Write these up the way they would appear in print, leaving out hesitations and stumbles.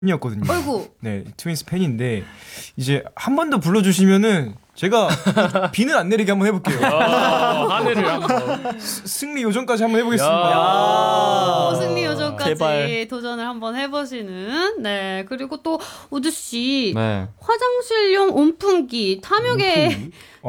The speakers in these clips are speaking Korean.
팬이었거든요. 아이고. 네, 트윈스 팬인데 이제 한 번 더 불러주시면은 제가 비는 안 내리게 한번 해볼게요. 하늘을 한번. 승리 요정까지 한번 해보겠습니다. 승리 요정까지 제발. 도전을 한번 해보시는. 네, 그리고 또 우드 씨 네. 화장실용 온풍기 탐욕에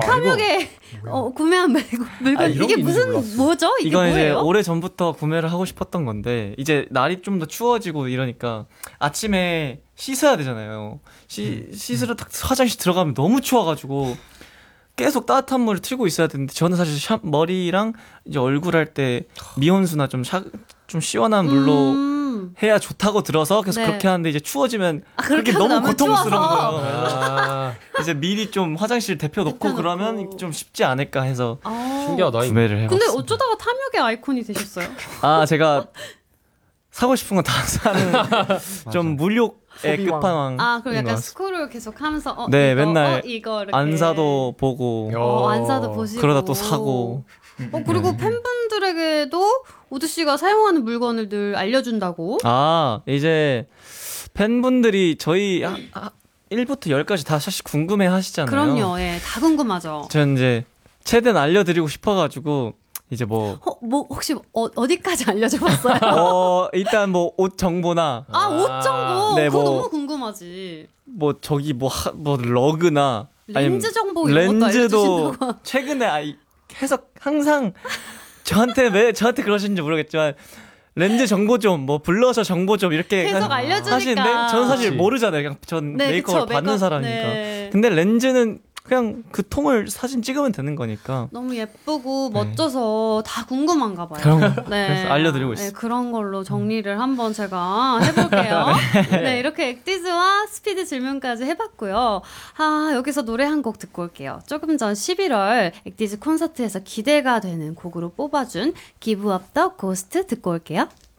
구매한 물건 이런 이게 게 무슨 있는지 몰랐어. 뭐죠? 이게 이건 이제 뭐예요? 오래 전부터 구매를 하고 싶었던 건데 이제 날이 좀 더 추워지고 이러니까 아침에 씻어야 되잖아요. 씻으러 딱 화장실 들어가면 너무 추워가지고 계속 따뜻한 물을 틀고 있어야 되는데 저는 사실 머리랑 이제 얼굴 할 때 미온수나 좀 시원한 물로 해야 좋다고 들어서 계속 네. 그렇게 하는데 이제 추워지면 그렇게 그게 너무 하고 나면 고통스러운 추워서. 거예요. 이제 미리 좀 화장실 대표놓고 대표놓고. 그러면 좀 쉽지 않을까 해서 신기하다. 이거. 구매를 해봤습니다. 근데 어쩌다가 탐욕의 아이콘이 되셨어요? 아, 제가 사고 싶은 거 다 사는 좀 물욕의 소비왕. 끝판왕. 아, 그럼 약간 스크롤 계속 하면서 네, 이거, 맨날 이거 이렇게 안 사도 보고 안 사도 보시고 그러다 또 사고. 그리고 팬분들에게도 우드 씨가 사용하는 물건을 늘 알려준다고. 아, 이제 팬분들이 저희 1부터 10까지 다 사실 궁금해 하시잖아요. 그럼요, 예, 다 궁금하죠. 전 이제 최대한 알려드리고 싶어가지고 이제 뭐 혹시 어디까지 알려줘봤어요? 일단 뭐 옷 정보나 옷 정보. 네, 그거 뭐- 너무 궁금하지. 뭐 저기 뭐 러그나 렌즈 정보 이런 것도 렌즈도 알려주신다고. 최근에 해석 항상 저한테 왜 저한테 그러시는지 모르겠지만 렌즈 정보 좀 뭐 블러셔 정보 좀 이렇게 계속 알려주니까. 하시는데 저는 사실 그치. 모르잖아요. 그냥 전 네, 메이크업을 그쵸, 받는 메이크업, 사람이니까. 네. 근데 렌즈는 그냥 그 통을 사진 찍으면 되는 거니까. 너무 예쁘고 멋져서 다 궁금한가 봐요. 네. 그래서 알려드리고 네, 있어요. 그런 걸로 정리를 한번 제가 해볼게요. 네, 이렇게 액티즈와 스피드 질문까지 해봤고요. 여기서 노래 한 곡 듣고 올게요. 조금 전 11월 액티즈 콘서트에서 기대가 되는 곡으로 뽑아준 Give Up the Ghost 듣고 올게요.